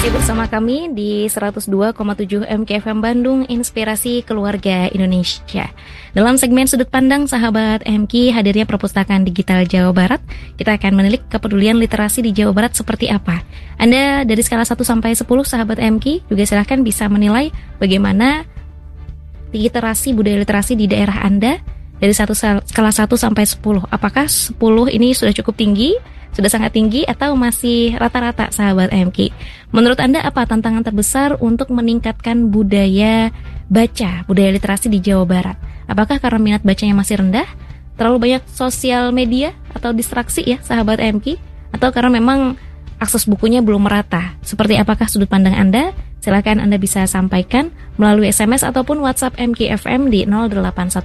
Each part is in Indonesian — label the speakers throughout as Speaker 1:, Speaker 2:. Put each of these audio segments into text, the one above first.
Speaker 1: Masih bersama kami di 102,7 MKFM Bandung, Inspirasi Keluarga Indonesia. Dalam segmen Sudut Pandang Sahabat MK, hadirnya Perpustakaan Digital Jawa Barat, kita akan menilik kepedulian literasi di Jawa Barat seperti apa. Anda dari skala 1 sampai 10 Sahabat MK juga silahkan bisa menilai bagaimana literasi, budaya literasi di daerah Anda dari skala 1 sampai 10. Apakah 10 ini sudah cukup tinggi? Sudah sangat tinggi atau masih rata-rata Sahabat MK? Menurut Anda apa tantangan terbesar untuk meningkatkan budaya baca, budaya literasi di Jawa Barat? Apakah karena minat bacanya masih rendah? Terlalu banyak sosial media atau distraksi ya Sahabat MK? Atau karena memang akses bukunya belum merata? Seperti apakah sudut pandang Anda? Silakan Anda bisa sampaikan melalui SMS ataupun WhatsApp MKFM di 0811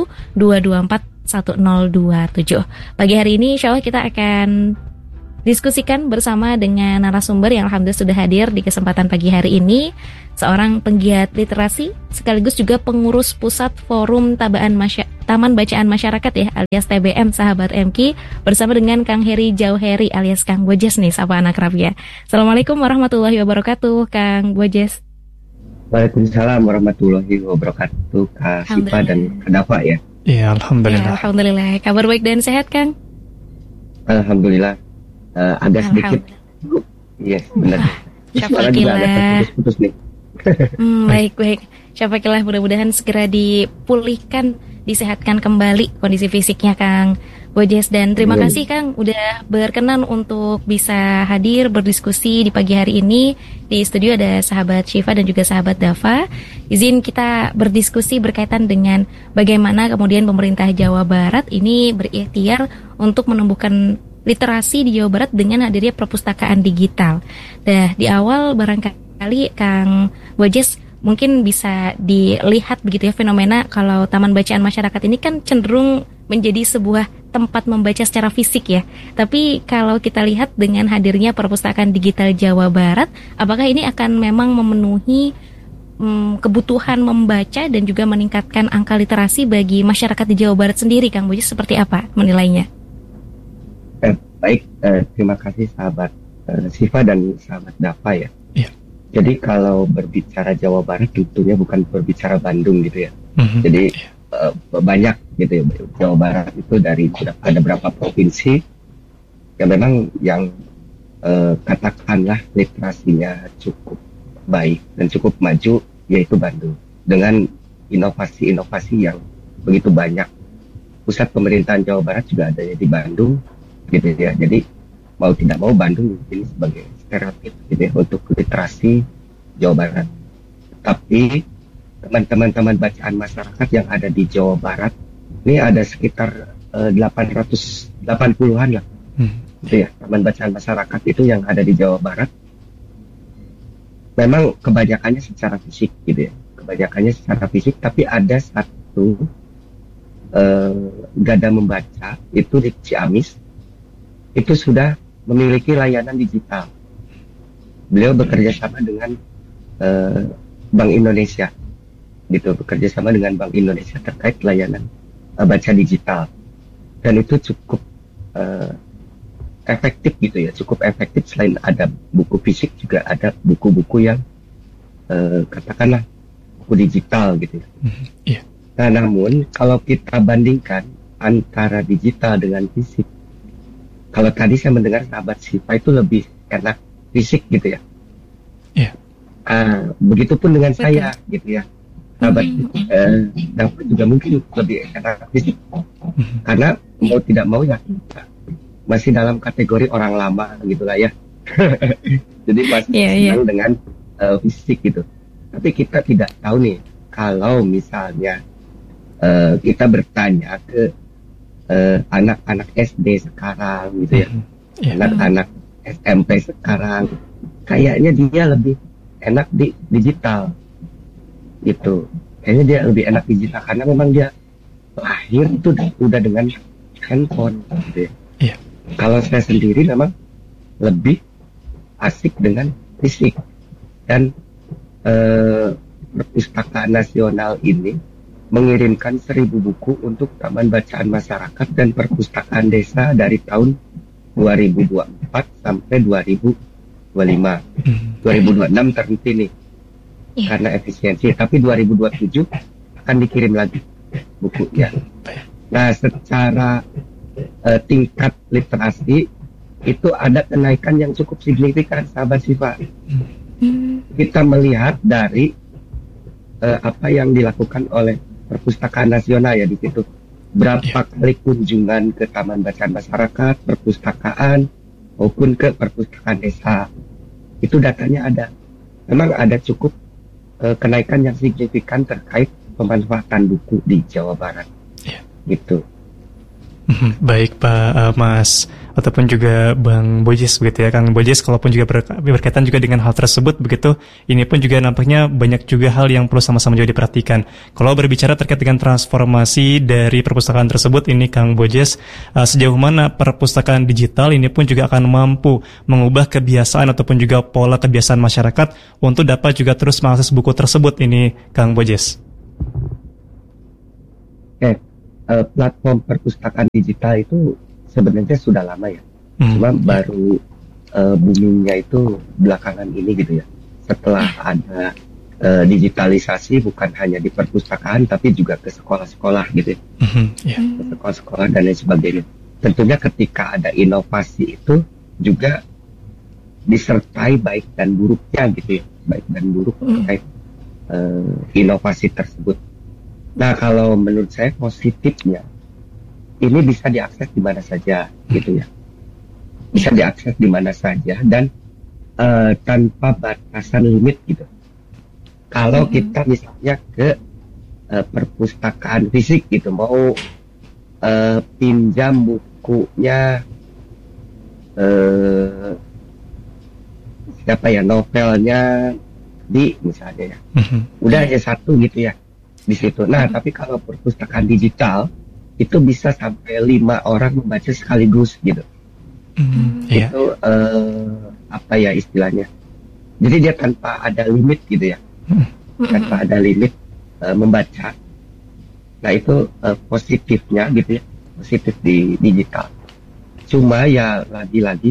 Speaker 1: 224 1027. Pagi hari ini insya Allah kita akan diskusikan bersama dengan narasumber yang alhamdulillah sudah hadir di kesempatan pagi hari ini, seorang penggiat literasi sekaligus juga pengurus pusat Forum Taman Bacaan Masyarakat ya alias TBM Sahabat MK, bersama dengan Kang Heri Jauheri alias Kang Bojes nih, sapa anak rab ya. Assalamualaikum warahmatullahi wabarakatuh Kang Bojes.
Speaker 2: Waalaikumsalam warahmatullahi wabarakatuh Kak Sipa dan Kak Dafa ya.
Speaker 3: Iya, alhamdulillah.
Speaker 1: Ya, alhamdulillah. Kabar baik dan sehat, Kang?
Speaker 2: Alhamdulillah. Agak sedikit. Iya, benar.
Speaker 1: Syafaqillah.
Speaker 2: Agak putus-putus nih.
Speaker 1: Baik. Syafaqillah, mudah-mudahan segera dipulihkan, disehatkan kembali kondisi fisiknya, Kang Bojes. Dan terima kasih, Kang, udah berkenan untuk bisa hadir berdiskusi di pagi hari ini. Di studio ada sahabat Syifa dan juga sahabat Dafa. Izin kita berdiskusi berkaitan dengan bagaimana kemudian pemerintah Jawa Barat ini berikhtiar untuk menumbuhkan literasi di Jawa Barat dengan hadirnya perpustakaan digital. Nah, di awal barangkali Kang Bojes mungkin bisa dilihat begitu ya fenomena kalau Taman Bacaan Masyarakat ini kan cenderung menjadi sebuah tempat membaca secara fisik ya. Tapi kalau kita lihat dengan hadirnya perpustakaan digital Jawa Barat, apakah ini akan memang memenuhi kebutuhan membaca dan juga meningkatkan angka literasi bagi masyarakat di Jawa Barat sendiri, Kang Bojes, seperti apa menilainya?
Speaker 2: Baik, terima kasih sahabat Siva dan sahabat Dafa ya.
Speaker 3: Iya.
Speaker 2: Jadi kalau berbicara Jawa Barat tentunya bukan berbicara Bandung gitu ya. Jadi banyak gitu ya, Jawa Barat itu dari ada berapa provinsi yang memang yang katakanlah literasinya cukup baik dan cukup maju, yaitu Bandung, dengan inovasi-inovasi yang begitu banyak. Pusat pemerintahan Jawa Barat juga ada di Bandung gitu ya. Jadi mau tidak mau Bandung ini sebagai stereotip gitu ya untuk literasi Jawa Barat. Tapi teman-teman bacaan masyarakat yang ada di Jawa Barat ini ada sekitar 880-an lah gitu ya, teman bacaan masyarakat itu yang ada di Jawa Barat. Memang kebanyakannya secara fisik gitu ya, tapi ada satu Gada Membaca itu di Ciamis itu sudah memiliki layanan digital. Beliau bekerja sama dengan Bank Indonesia gitu, terkait layanan baca digital, dan itu cukup efektif gitu ya, selain ada buku fisik juga ada buku-buku yang katakanlah buku digital gitu ya.
Speaker 3: Yeah.
Speaker 2: Nah, namun kalau kita bandingkan antara digital dengan fisik, kalau tadi saya mendengar sahabat Siva itu lebih enak fisik gitu ya.
Speaker 3: Yeah.
Speaker 2: Begitupun dengan saya gitu ya. Sahabat dapat juga mungkin lebih enak fisik, karena mau tidak mau ya masih dalam kategori orang lama gitulah ya. Jadi masih senang dengan fisik gitu. Tapi kita tidak tahu nih, kalau misalnya kita bertanya ke anak-anak SD sekarang gitu ya, anak-anak SMP sekarang, kayaknya dia lebih enak di digital gitu. Kayaknya dia lebih enak digital karena memang dia lahir itu udah dengan handphone gitu ya.
Speaker 3: Yeah.
Speaker 2: Kalau saya sendiri memang lebih asik dengan fisik, dan Perpustakaan Nasional ini mengirimkan 1000 buku untuk Taman Bacaan Masyarakat dan Perpustakaan Desa dari tahun 2024 sampai 2025 2026 terhenti nih karena efisiensi, tapi 2027 akan dikirim lagi bukunya. Nah, secara tingkat literasi itu ada kenaikan yang cukup signifikan, sahabat Siva. Kita melihat dari apa yang dilakukan oleh Perpustakaan Nasional ya di situ. Berapa kali kunjungan ke Taman Bacaan Masyarakat, perpustakaan, maupun ke perpustakaan desa. Itu datanya ada. Memang ada cukup kenaikan yang signifikan terkait pemanfaatan buku di Jawa Barat. Gitu.
Speaker 3: Baik Pak Mas ataupun juga Bang Bojes begitu ya, Kang Bojes, kalaupun juga berkaitan juga dengan hal tersebut begitu, ini pun juga nampaknya banyak juga hal yang perlu sama-sama juga diperhatikan. Kalau berbicara terkait dengan transformasi dari perpustakaan tersebut ini Kang Bojes, sejauh mana perpustakaan digital ini pun juga akan mampu mengubah kebiasaan ataupun juga pola kebiasaan masyarakat untuk dapat juga terus mengakses buku tersebut ini Kang Bojes?
Speaker 2: Platform perpustakaan digital itu sebenarnya sudah lama ya, cuma baru boomingnya itu belakangan ini gitu ya. Setelah ada digitalisasi bukan hanya di perpustakaan tapi juga ke sekolah-sekolah gitu ya, ke sekolah-sekolah dan lain sebagainya. Tentunya ketika ada inovasi itu juga disertai baik dan buruknya gitu ya, baik dan buruk terkait inovasi tersebut. Nah, kalau menurut saya positifnya, ini bisa diakses di mana saja, gitu ya. Bisa diakses di mana saja dan tanpa batasan limit, gitu. Kalau kita misalnya ke perpustakaan fisik, gitu, mau pinjam bukunya, novelnya di misalnya ya, udah aja satu gitu ya. Di situ. Nah, tapi kalau perpustakaan digital itu bisa sampai 5 orang membaca sekaligus gitu. Itu apa ya istilahnya? Jadi dia tanpa ada limit gitu ya, tanpa ada limit membaca. Nah itu positifnya gitu ya, positif di digital. Cuma ya lagi-lagi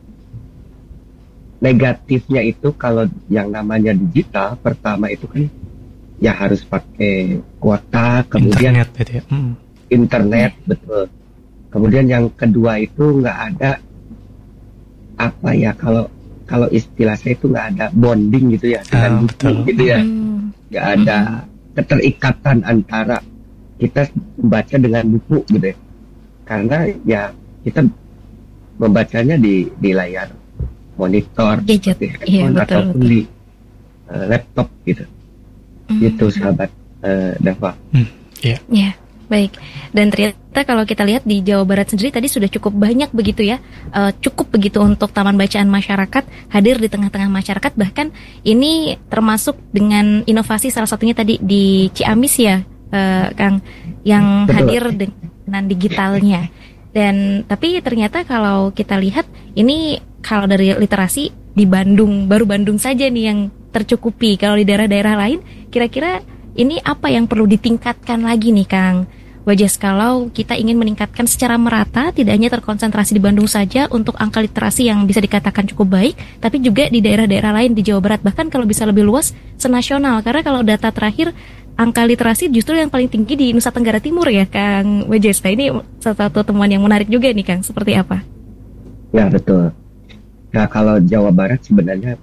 Speaker 2: negatifnya itu kalau yang namanya digital, pertama itu kan ya harus pakai kuota, kemudian
Speaker 3: internet, gitu ya.
Speaker 2: Internet, betul. Kemudian yang kedua itu nggak ada apa ya, kalau istilah saya itu nggak ada bonding gitu ya dengan buku gitu ya, nggak ada keterikatan antara kita membaca dengan buku gitu ya, karena ya kita membacanya di layar monitor,
Speaker 1: gadget,
Speaker 2: ataupun di laptop gitu. Itu sahabat Dava.
Speaker 1: Ya, baik. Dan ternyata kalau kita lihat di Jawa Barat sendiri tadi sudah cukup banyak begitu ya, cukup begitu untuk Taman Bacaan Masyarakat hadir di tengah-tengah masyarakat. Bahkan ini termasuk dengan inovasi salah satunya tadi di Ciamis ya, Kang, yang hadir dengan digitalnya. Dan tapi ternyata kalau kita lihat ini kalau dari literasi di Bandung, baru Bandung saja nih yang tercukupi. Kalau di daerah-daerah lain, kira-kira ini apa yang perlu ditingkatkan lagi nih, Kang Bojes, kalau kita ingin meningkatkan secara merata, tidak hanya terkonsentrasi di Bandung saja untuk angka literasi yang bisa dikatakan cukup baik, tapi juga di daerah-daerah lain di Jawa Barat, bahkan kalau bisa lebih luas, senasional. Karena kalau data terakhir, angka literasi justru yang paling tinggi di Nusa Tenggara Timur ya, Kang Bojes. Nah, ini salah satu temuan yang menarik juga nih, Kang. Seperti apa?
Speaker 2: Ya, betul. Nah, kalau Jawa Barat sebenarnya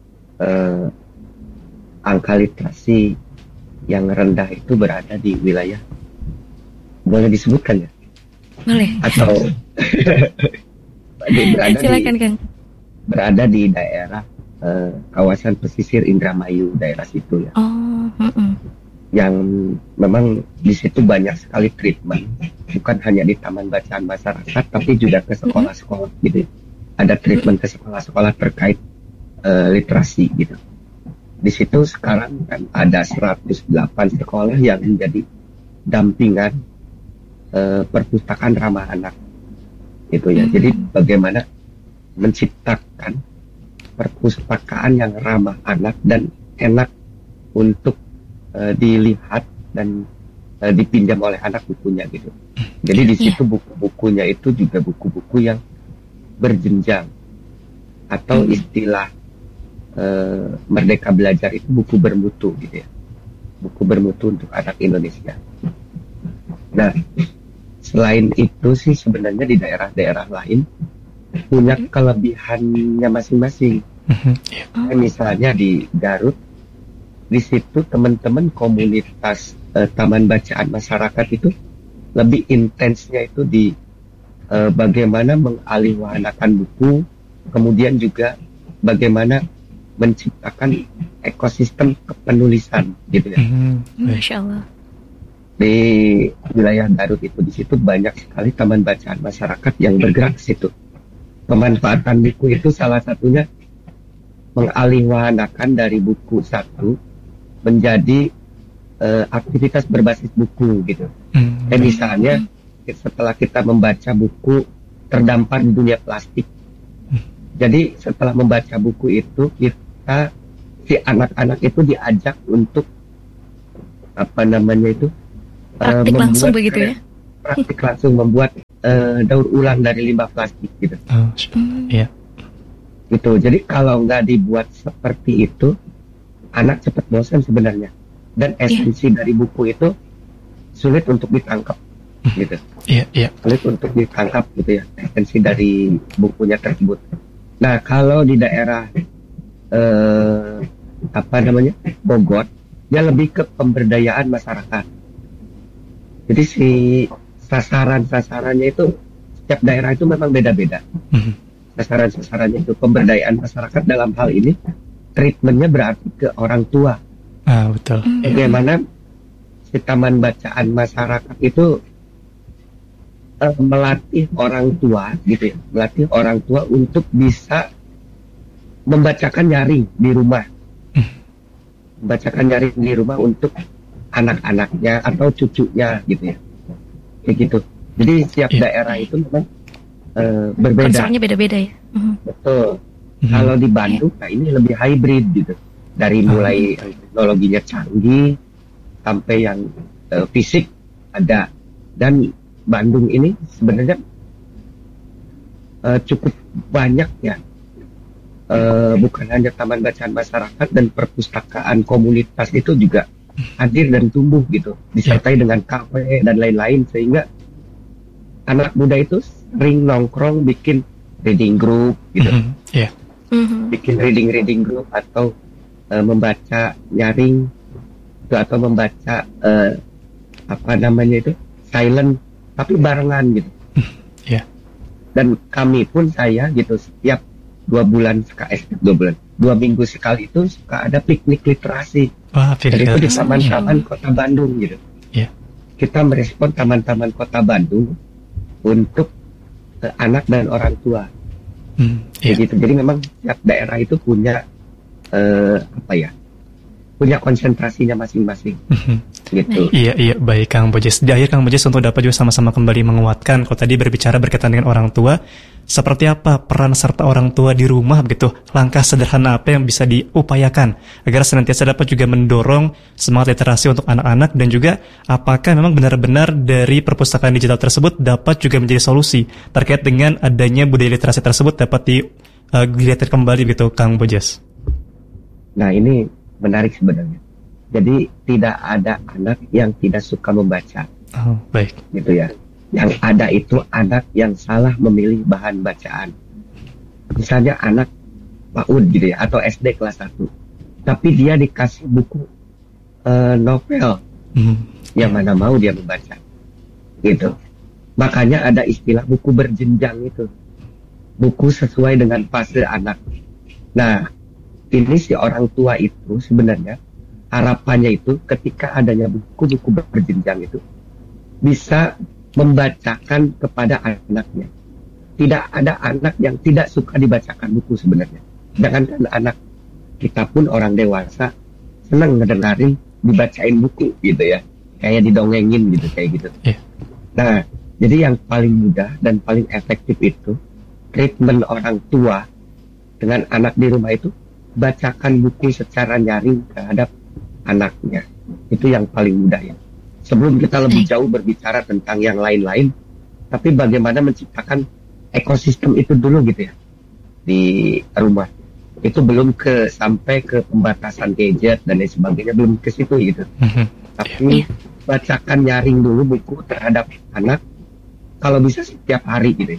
Speaker 2: angka literasi yang rendah itu berada di wilayah, boleh disebutkan ya?
Speaker 1: Boleh.
Speaker 2: Atau
Speaker 1: silakan, Kang.
Speaker 2: Berada di daerah kawasan pesisir Indramayu, daerah situ ya. Yang memang di situ banyak sekali treatment, bukan hanya di Taman Bacaan Masyarakat, tapi juga ke sekolah-sekolah gitu. Ada treatment ke sekolah-sekolah terkait literasi gitu. Di situ sekarang kan ada 108 sekolah yang menjadi dampingan perpustakaan ramah anak gitu ya. Jadi bagaimana menciptakan perpustakaan yang ramah anak dan enak untuk dilihat dan dipinjam oleh anak bukunya gitu. Jadi di situ buku-bukunya itu juga buku-buku yang berjenjang. atau istilah Merdeka Belajar itu buku bermutu gitu ya, buku bermutu untuk anak Indonesia. Nah, selain itu sih sebenarnya di daerah-daerah lain punya kelebihannya masing-masing. Misalnya di Garut, di situ teman-teman komunitas taman bacaan masyarakat itu lebih intensnya itu di bagaimana mengalihwahanakan buku, kemudian juga bagaimana menciptakan ekosistem kepenulisan gitu ya.
Speaker 1: Masya Allah.
Speaker 2: Di wilayah Garut itu, di situ banyak sekali taman bacaan masyarakat yang bergerak ke situ. Pemanfaatan buku itu salah satunya mengalihwahanakan dari buku satu menjadi aktivitas berbasis buku gitu. Misalnya setelah kita membaca buku terdampar di dunia plastik, jadi setelah membaca buku itu si anak-anak itu diajak untuk
Speaker 1: praktik langsung begitu ya?
Speaker 2: Praktik langsung membuat daur ulang dari limbah plastik gitu.
Speaker 3: Iya.
Speaker 2: Gitu. Jadi kalau nggak dibuat seperti itu, anak cepat bosan sebenarnya. Dan esensi dari buku itu sulit untuk ditangkap, gitu.
Speaker 3: Iya.
Speaker 2: Sulit untuk ditangkap gitu ya, esensi dari bukunya tersebut. Nah, kalau di daerah Bogor, dia lebih ke pemberdayaan masyarakat. Jadi si sasarannya itu setiap daerah itu memang beda-beda. Sasarannya itu pemberdayaan masyarakat dalam hal ini treatmentnya berarti ke orang tua.
Speaker 3: Betul.
Speaker 2: Bagaimana si taman bacaan masyarakat itu melatih orang tua gitu ya, melatih orang tua untuk bisa membacakan nyaring di rumah. Membacakan nyaring di rumah untuk anak-anaknya atau cucunya gitu ya, kayak gitu. Jadi setiap daerah itu memang berbeda.
Speaker 1: Konsepnya beda-beda ya.
Speaker 2: Betul. Kalau di Bandung, nah ini lebih hybrid gitu. Dari mulai teknologinya canggih sampai yang fisik ada. Dan Bandung ini sebenarnya cukup banyak ya. Bukan hanya taman bacaan masyarakat dan perpustakaan komunitas itu juga hadir dan tumbuh gitu, disertai dengan kafe dan lain-lain, sehingga anak muda itu sering nongkrong bikin reading group gitu, bikin reading group atau membaca nyaring itu, atau membaca silent tapi barengan gitu. Dan kami pun saya gitu setiap 2 minggu sekali itu suka ada piknik literasi. Jadi itu di taman-taman kota Bandung gitu. Kita merespon taman-taman kota Bandung untuk anak dan orang tua. Gitu. Jadi memang setiap daerah itu punya punya konsentrasinya masing-masing. Gitu.
Speaker 3: Iya, baik Kang Bojes. Di akhir Kang Bojes untuk dapat juga sama-sama kembali menguatkan, kalau tadi berbicara berkaitan dengan orang tua, seperti apa peran serta orang tua di rumah begitu, langkah sederhana apa yang bisa diupayakan agar senantiasa dapat juga mendorong semangat literasi untuk anak-anak, dan juga apakah memang benar-benar dari perpustakaan digital tersebut dapat juga menjadi solusi terkait dengan adanya budaya literasi tersebut dapat dilihat kembali begitu Kang Bojes.
Speaker 2: Nah ini menarik sebenarnya. Jadi tidak ada anak yang tidak suka membaca.
Speaker 3: Baik.
Speaker 2: Gitu ya. Yang ada itu anak yang salah memilih bahan bacaan. Misalnya anak PAUD gitu ya, atau SD kelas 1. Tapi dia dikasih buku novel. Yang mana mau dia membaca. Gitu. Makanya ada istilah buku berjenjang itu. Buku sesuai dengan fase anak. Nah, ini si orang tua itu sebenarnya harapannya itu ketika adanya buku-buku berjenjang itu bisa membacakan kepada anaknya. Tidak ada anak yang tidak suka dibacakan buku sebenarnya. Jangankan anak, kita pun orang dewasa senang ngedengerin dibacain buku gitu ya, kayak didongengin gitu, kayak gitu. Nah, jadi yang paling mudah dan paling efektif itu treatment orang tua dengan anak di rumah itu bacakan buku secara nyaring terhadap anaknya. Itu yang paling mudah ya. Sebelum kita lebih jauh berbicara tentang yang lain-lain, tapi bagaimana menciptakan ekosistem itu dulu gitu ya. di rumah. Itu belum sampai ke pembatasan gadget dan lain sebagainya, belum ke situ gitu. Tapi bacakan nyaring dulu buku terhadap anak, kalau bisa setiap hari gitu.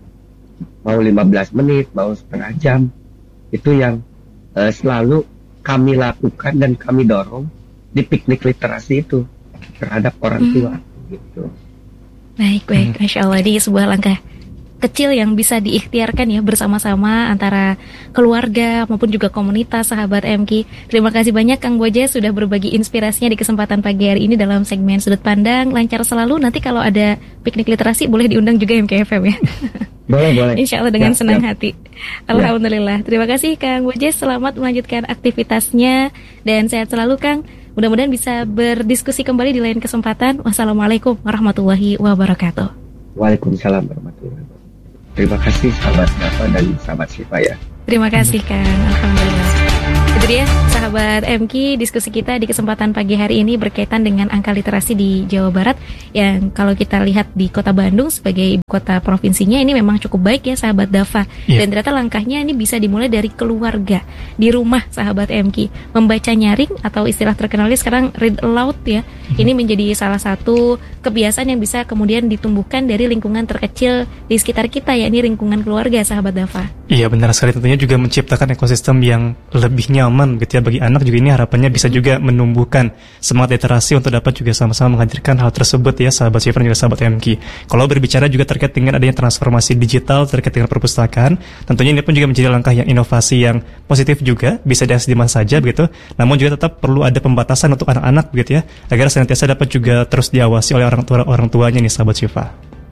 Speaker 2: Mau 15 menit, mau setengah jam, itu yang selalu kami lakukan dan kami dorong di piknik literasi itu terhadap orang tua gitu.
Speaker 1: Baik, Masya Allah, di sebuah langkah kecil yang bisa diikhtiarkan ya bersama-sama antara keluarga maupun juga komunitas sahabat MK. Terima kasih banyak Kang Bojes sudah berbagi inspirasinya di kesempatan pagi hari ini dalam segmen Sudut Pandang. Lancar selalu, nanti kalau ada piknik literasi boleh diundang juga MKFM ya.
Speaker 2: Boleh.
Speaker 1: Insya Allah dengan senang hati. Alhamdulillah. Terima kasih Kang Bojes, selamat melanjutkan aktivitasnya dan sehat selalu Kang. Mudah-mudahan bisa berdiskusi kembali di lain kesempatan. Wassalamualaikum warahmatullahi wabarakatuh.
Speaker 2: Waalaikumsalam warahmatullahi wabarakatuh. Terima kasih sahabat Dafa dan sahabat Syifa ya.
Speaker 1: Terima kasih Kang, alhamdulillah. Itu dia sahabat MK, diskusi kita di kesempatan pagi hari ini berkaitan dengan angka literasi di Jawa Barat yang kalau kita lihat di kota Bandung sebagai ibu kota provinsinya ini memang cukup baik ya sahabat Dafa. Dan ternyata langkahnya ini bisa dimulai dari keluarga, di rumah sahabat MK. Membaca nyaring atau istilah terkenalnya sekarang read aloud ya. Ini menjadi salah satu kebiasaan yang bisa kemudian ditumbuhkan dari lingkungan terkecil di sekitar kita, ya, ini lingkungan keluarga sahabat Dafa.
Speaker 3: Iya benar sekali, tentunya juga menciptakan ekosistem yang lebih nyaman gitu ya bagi anak. Juga ini harapannya bisa juga menumbuhkan semangat literasi untuk dapat juga sama-sama menghadirkan hal tersebut ya sahabat Syifa dan juga sahabat MK. Kalau berbicara juga terkait dengan adanya transformasi digital terkait dengan perpustakaan, tentunya ini pun juga menjadi langkah yang inovasi yang positif juga, bisa diakses di mana saja begitu. Namun juga tetap perlu ada pembatasan untuk anak-anak begitu ya, agar senantiasa dapat juga terus diawasi oleh orang tuanya nih sahabat Syifa.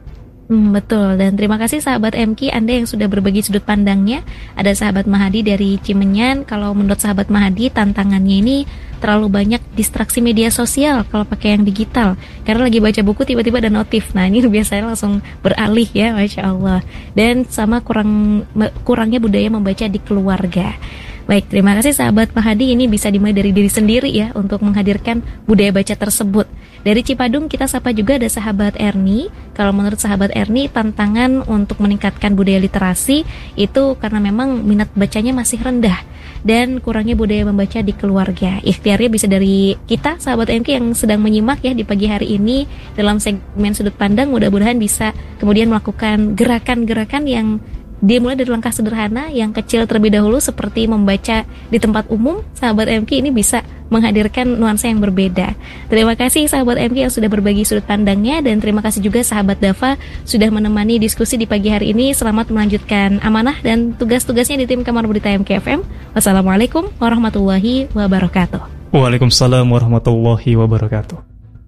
Speaker 1: Betul, dan terima kasih sahabat MK Anda yang sudah berbagi sudut pandangnya. Ada sahabat Mahadi dari Cimenyan. Kalau menurut sahabat Mahadi, tantangannya ini terlalu banyak distraksi media sosial kalau pakai yang digital. Karena lagi baca buku tiba-tiba ada notif. Nah ini biasanya langsung beralih ya, Masya Allah. Dan sama kurangnya budaya membaca di keluarga. Baik, terima kasih sahabat Mahadi. Ini bisa dimulai dari diri sendiri ya untuk menghadirkan budaya baca tersebut. Dari Cipadung kita sapa juga ada sahabat Erni. Kalau menurut sahabat Erni, tantangan untuk meningkatkan budaya literasi itu karena memang minat bacanya masih rendah dan kurangnya budaya membaca di keluarga. Ikhtiarnya bisa dari kita sahabat MK yang sedang menyimak ya di pagi hari ini dalam segmen Sudut Pandang. Mudah-mudahan bisa kemudian melakukan gerakan-gerakan yang dimulai dari langkah sederhana yang kecil terlebih dahulu seperti membaca di tempat umum. Sahabat MK ini bisa menghadirkan nuansa yang berbeda. Terima kasih sahabat MK yang sudah berbagi sudut pandangnya, dan terima kasih juga sahabat Dafa sudah menemani diskusi di pagi hari ini. Selamat melanjutkan amanah dan tugas-tugasnya di tim Kamar Berita MKFM. Wassalamualaikum warahmatullahi wabarakatuh.
Speaker 3: Waalaikumsalam warahmatullahi wabarakatuh.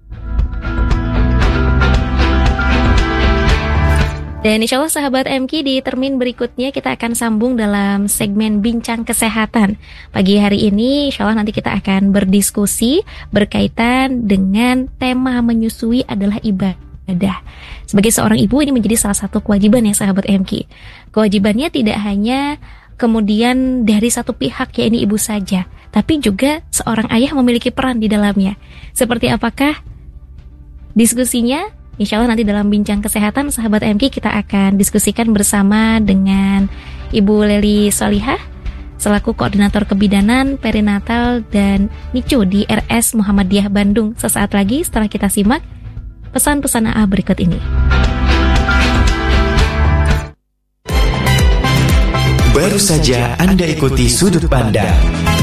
Speaker 1: Dan insya Allah sahabat MK, di termin berikutnya kita akan sambung dalam segmen Bincang Kesehatan. Pagi hari ini insya Allah nanti kita akan berdiskusi berkaitan dengan tema menyusui adalah ibadah. Sebagai seorang ibu ini menjadi salah satu kewajiban ya sahabat MK. Kewajibannya tidak hanya kemudian dari satu pihak, ya ini ibu saja, tapi juga seorang ayah memiliki peran di dalamnya. Seperti apakah diskusinya? Insya Allah nanti dalam Bincang Kesehatan sahabat MK kita akan diskusikan bersama dengan Ibu Leli Solihah selaku Koordinator Kebidanan, Perinatal, dan NICU di RS Muhammadiyah Bandung. Sesaat lagi setelah kita simak pesan-pesan AA berikut ini.
Speaker 4: Baru saja Anda ikuti Sudut Pandang